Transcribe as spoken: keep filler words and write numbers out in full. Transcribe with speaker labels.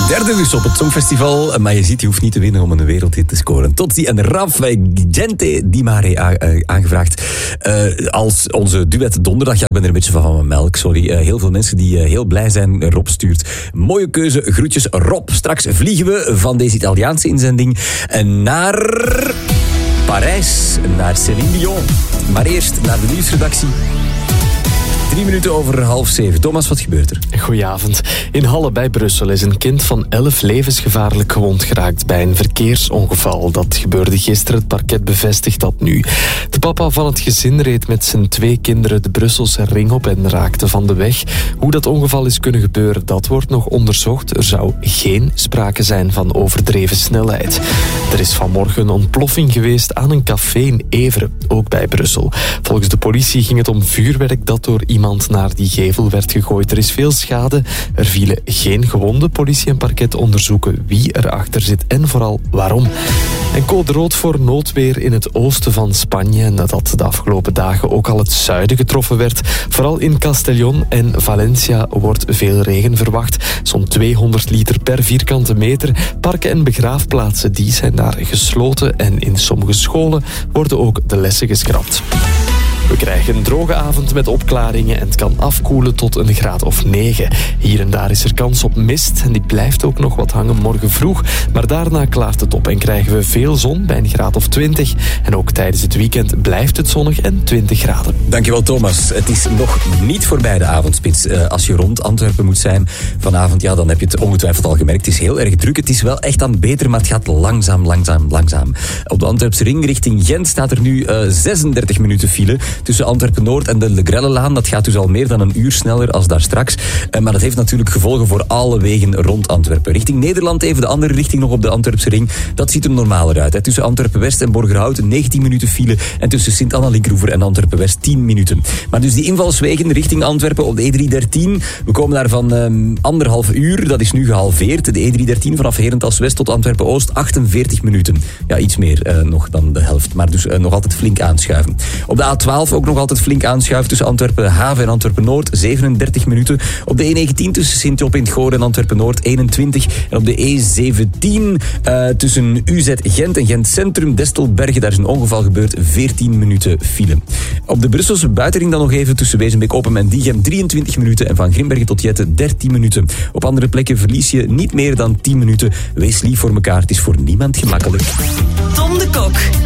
Speaker 1: Derde dus op het Songfestival, maar je ziet, je hoeft niet te winnen om een wereldhit te scoren. Tozzi en Raf, Gente Di Mare aangevraagd uh, als onze duet donderdag. Ja, ik ben er een beetje van van mijn melk, sorry. Uh, heel veel mensen die uh, heel blij zijn. Rob stuurt mooie keuze, groetjes Rob. Straks vliegen we van deze Italiaanse inzending naar Parijs, naar Céline Dion. Maar eerst naar de nieuwsredactie. Drie minuten over half zeven. Thomas, wat gebeurt er?
Speaker 2: Goedenavond. In Halle bij Brussel is een kind van elf levensgevaarlijk gewond geraakt bij een verkeersongeval. Dat gebeurde gisteren. Het parket bevestigt dat nu. De papa van het gezin reed met zijn twee kinderen de Brusselse ring op en raakte van de weg. Hoe dat ongeval is kunnen gebeuren, dat wordt nog onderzocht. Er zou geen sprake zijn van overdreven snelheid. Er is vanmorgen een ontploffing geweest aan een café in Everen, ook bij Brussel. Volgens de politie ging het om vuurwerk dat door iemand naar die gevel werd gegooid. Er is veel schade. Er vielen geen gewonden. Politie en parket onderzoeken wie erachter zit en vooral waarom. En code rood voor noodweer in het oosten van Spanje. Nadat de afgelopen dagen ook al het zuiden getroffen werd. Vooral in Castellón en Valencia wordt veel regen verwacht. Zo'n tweehonderd liter per vierkante meter. Parken en begraafplaatsen die zijn daar gesloten. En in sommige scholen worden ook de lessen geschrapt. We krijgen een droge avond met opklaringen en het kan afkoelen tot een graad of negen. Hier en daar is er kans op mist en die blijft ook nog wat hangen morgen vroeg. Maar daarna klaart het op en krijgen we veel zon bij een graad of twintig. En ook tijdens het weekend blijft het zonnig en twintig graden.
Speaker 1: Dankjewel Thomas. Het is nog niet voorbij de avondspits. Uh, als je rond Antwerpen moet zijn vanavond, ja, dan heb je het ongetwijfeld al gemerkt. Het is heel erg druk. Het is wel echt aan het beter, maar het gaat langzaam, langzaam, langzaam. Op de Antwerpse ring richting Gent staat er nu uh, zesendertig minuten file. Tussen Antwerpen-Noord en de Le Grellelaan. Dat gaat dus al meer dan een uur sneller als daar straks. Maar dat heeft natuurlijk gevolgen voor alle wegen rond Antwerpen. Richting Nederland even, de andere richting nog op de Antwerpse ring. Dat ziet er normaler uit. Hè. Tussen Antwerpen-West en Borgerhout negentien minuten file. En tussen Sint-Anna-Linkroever en Antwerpen-West tien minuten. Maar dus die invalswegen richting Antwerpen op de E driehonderddertien. We komen daar van um, anderhalf uur. Dat is nu gehalveerd. De E driehonderddertien vanaf Herentals-West tot Antwerpen-Oost achtenveertig minuten. Ja, iets meer uh, nog dan de helft. Maar dus uh, nog altijd flink aanschuiven. Op de A twaalf ook nog altijd flink aanschuift tussen Antwerpen-Haven en Antwerpen-Noord, zevenendertig minuten. Op de E negentien tussen Sint-Job-in-het-Goor en Antwerpen-Noord, eenentwintig. En op de E zeventien uh, tussen U Z Gent en Gent-Centrum, Destelbergen, daar is een ongeval gebeurd, veertien minuten file. Op de Brusselse buitenring dan nog even tussen Wezenbeek-Ophem en Diegem, drieëntwintig minuten. En van Grimbergen tot Jette, dertien minuten. Op andere plekken verlies je niet meer dan tien minuten. Wees lief voor elkaar, het is voor niemand gemakkelijk.
Speaker 3: Tom de Kok.